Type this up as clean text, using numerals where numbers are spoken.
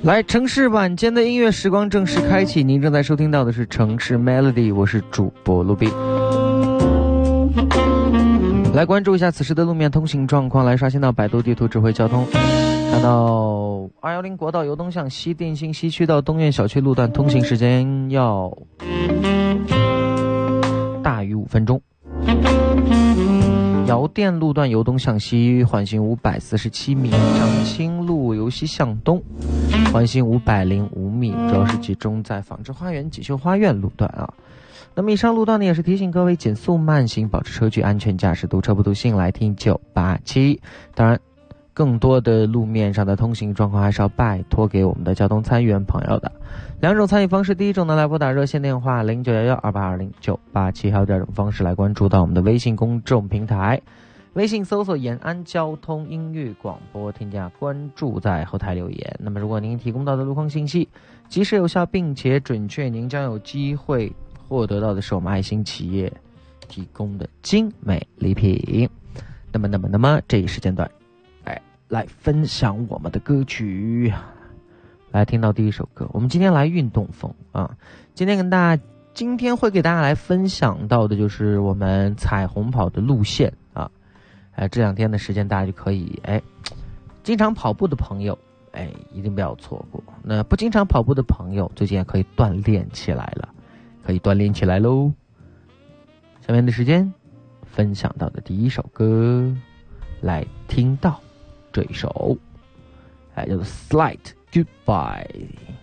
来，城市晚间的音乐时光正式开启，您正在收听到的是城市 Melody， 我是主播陆碧。来关注一下此时的路面通行状况，来刷新到百度地图指挥交通，看到210国道由东向西电信西区到东苑小区路段通行时间要大于5分钟。姚店路段由东向西缓行547米，长青路由西向东缓行505米，主要是集中在纺织花园锦绣花苑路段啊。那么以上路段呢，也是提醒各位减速慢行，保持车距，安全驾驶，堵车不堵心，来听987。当然更多的路面上的通行状况还是要拜托给我们的交通参与员朋友的。两种参与方式，第一种呢，来拨打热线电话09112820-987，还有第二种方式来关注到我们的微信公众平台，微信搜索延安交通音乐广播，添加关注，在后台留言。那么如果您提供到的路况信息及时有效并且准确，您将有机会获得到的是我们爱心企业提供的精美礼品。那么这一时间段来分享我们的歌曲，来听到第一首歌。我们今天来运动风啊，今天会给大家来分享到的就是我们彩虹跑的路线啊。这2天的时间大家就可以经常跑步的朋友一定不要错过。那不经常跑步的朋友，最近也可以锻炼起来喽。下面的时间分享到的第一首歌，来听到这一首叫做 Slight Goodbye。